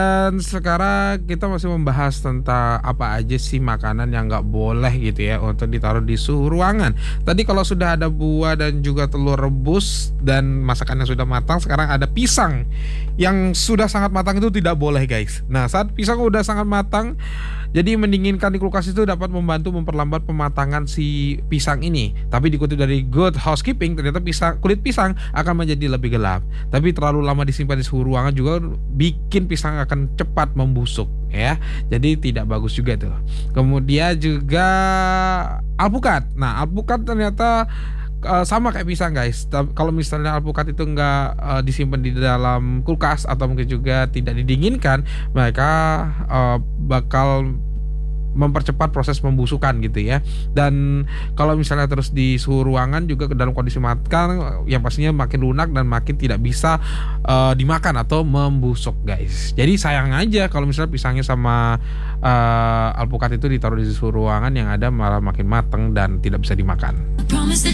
Dan sekarang kita masih membahas tentang apa aja sih makanan yang nggak boleh gitu ya untuk ditaruh di suhu ruangan. Tadi kalau sudah ada buah dan juga telur rebus dan masakannya sudah matang, sekarang ada pisang yang sudah sangat matang itu tidak boleh guys. Nah saat pisang udah sangat matang, jadi mendinginkan di kulkas itu dapat membantu memperlambat pematangan si pisang ini. Tapi dikutip dari Good Housekeeping, ternyata kulit pisang akan menjadi lebih gelap. Tapi terlalu lama disimpan di suhu ruangan juga bikin pisang akan cepat membusuk ya. Jadi tidak bagus juga tuh. Kemudian juga alpukat. Nah, alpukat ternyata sama kayak pisang guys. Kalau misalnya alpukat itu enggak disimpan di dalam kulkas atau mungkin juga tidak didinginkan, mereka bakal mempercepat proses pembusukan gitu ya. Dan kalau misalnya terus di suhu ruangan juga ke dalam kondisi matang, yang pastinya makin lunak dan makin tidak bisa dimakan atau membusuk guys. Jadi sayang aja kalau misalnya pisangnya sama alpukat itu ditaruh di suhu ruangan, yang ada malah makin matang dan tidak bisa dimakan.